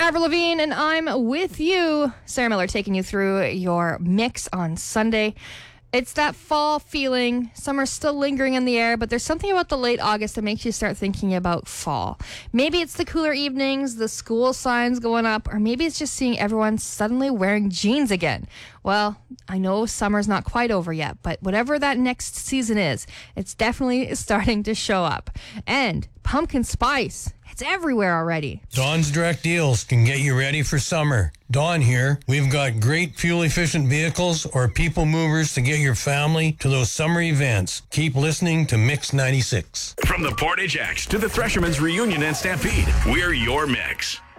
Avril Lavigne, and I'm with you. Sarah Miller taking you through your mix on Sunday. It's that fall feeling. Summer's still lingering in the air, but there's something about the late August that makes you start thinking about fall. Maybe it's the cooler evenings, the school signs going up, or maybe it's just seeing everyone suddenly wearing jeans again. Well, I know summer's not quite over yet, but whatever that next season is, it's definitely starting to show up. And pumpkin spice, it's everywhere already. Dawn's Direct Deals can get you ready for summer. Dawn here. We've got great fuel-efficient vehicles or people movers to get your family to those summer events. Keep listening to Mix 96. From the Portage X to the Threshermen's Reunion and Stampede, we're your mix.